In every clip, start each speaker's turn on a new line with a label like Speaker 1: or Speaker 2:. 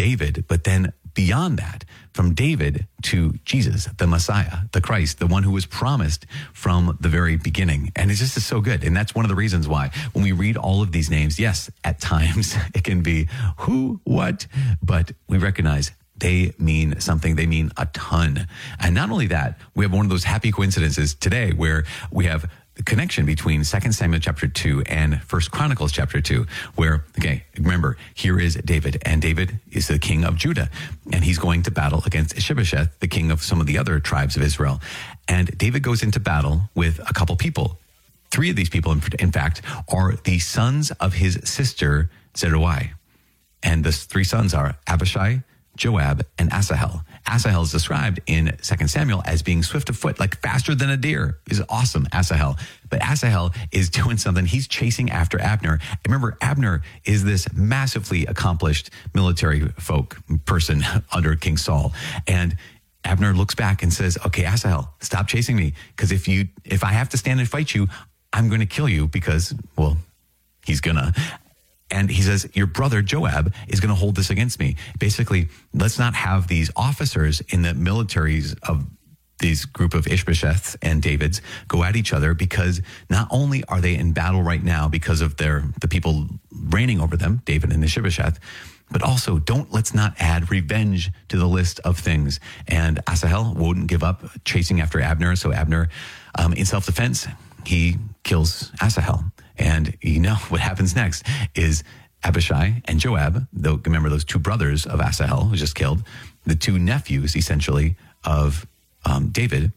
Speaker 1: David, but then beyond that, from David to Jesus, the Messiah, the Christ, the one who was promised from the very beginning. And it just is so good. And that's one of the reasons why when we read all of these names, yes, at times it can be who, what, but we recognize they mean something. They mean a ton. And not only that, we have one of those happy coincidences today where we have the connection between 2 Samuel chapter 2 and 1 Chronicles chapter 2, where, okay, remember, here is David, and David is the king of Judah, and he's going to battle against Ishbosheth, the king of some of the other tribes of Israel. And David goes into battle with a couple people. 3 of these people, in fact, are the sons of his sister Zeruiah. And the 3 sons are Abishai, Joab, and Asahel. Asahel is described in 2 Samuel as being swift of foot, like faster than a deer. Is awesome, Asahel. But Asahel is doing something. He's chasing after Abner. Remember, Abner is this massively accomplished military person under King Saul. And Abner looks back and says, okay, Asahel, stop chasing me. Because if I have to stand and fight you, I'm going to kill you because, well, he's gonna. And he says, your brother Joab is going to hold this against me. Basically, let's not have these officers in the militaries of these group of Ishbosheths and Davids go at each other, because not only are they in battle right now because of the people reigning over them, David and Ishbosheth, but also let's not add revenge to the list of things. And Asahel wouldn't give up chasing after Abner. So Abner, in self-defense, he kills Asahel. And you know what happens next is Abishai and Joab, remember those 2 brothers of Asahel who just killed, the 2 nephews essentially of David,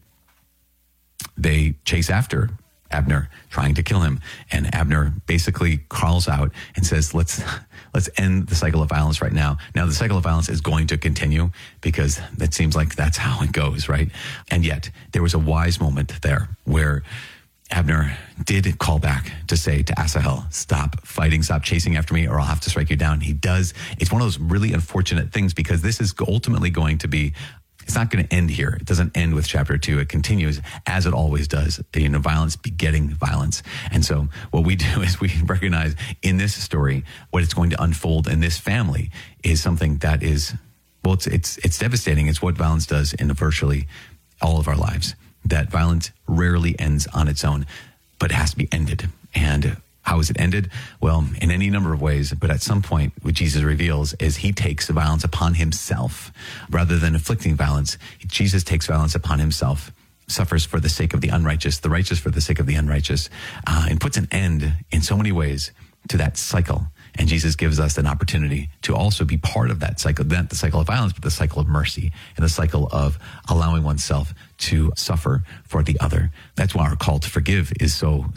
Speaker 1: they chase after Abner, trying to kill him. And Abner basically crawls out and says, let's end the cycle of violence right now. Now, the cycle of violence is going to continue because it seems like that's how it goes, right? And yet there was a wise moment there where Abner did call back to say to Asahel, stop fighting, stop chasing after me, or I'll have to strike you down. He does. It's one of those really unfortunate things, because this is ultimately going to be, it's not going to end here. It doesn't end with chapter 2. It continues as it always does, violence begetting violence. And so what we do is we recognize in this story, what it's going to unfold in this family is something that is, well, it's devastating. It's what violence does in virtually all of our lives. That violence rarely ends on its own, but it has to be ended. And how is it ended? Well, in any number of ways, but at some point, what Jesus reveals is he takes the violence upon himself. Rather than inflicting violence, Jesus takes violence upon himself, suffers for the sake of the unrighteous, the righteous for the sake of the unrighteous, and puts an end in so many ways to that cycle. And Jesus gives us an opportunity to also be part of that cycle, not the cycle of violence, but the cycle of mercy and the cycle of allowing oneself to suffer for the other. That's why our call to forgive is so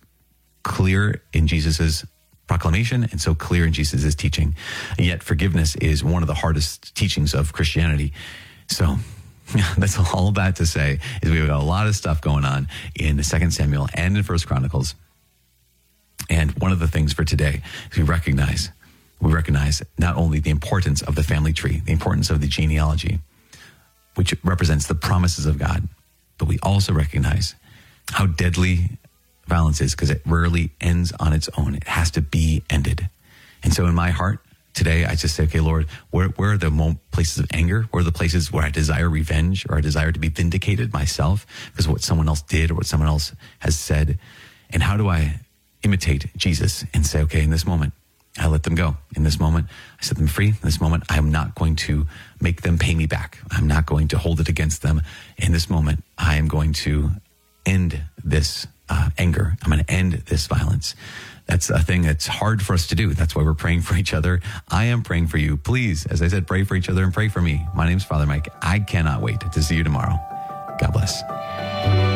Speaker 1: clear in Jesus's proclamation and so clear in Jesus's teaching. And yet forgiveness is one of the hardest teachings of Christianity. So that's all that to say is we've got a lot of stuff going on in 2 Samuel and in 1 Chronicles. And one of the things for today is we recognize not only the importance of the family tree, the importance of the genealogy, which represents the promises of God, but we also recognize how deadly violence is, because it rarely ends on its own. It has to be ended. And so in my heart today, I just say, okay, Lord, where are the places of anger? Where are the places where I desire revenge, or I desire to be vindicated myself because of what someone else did or what someone else has said? And how do I imitate Jesus and say, okay, in this moment, I let them go. In this moment, I set them free. In this moment, I am not going to make them pay me back. I'm not going to hold it against them. In this moment, I am going to end this anger. I'm going to end this violence. That's a thing that's hard for us to do. That's why we're praying for each other. I am praying for you. Please, as I said, pray for each other and pray for me. My name's Father Mike. I cannot wait to see you tomorrow. God bless.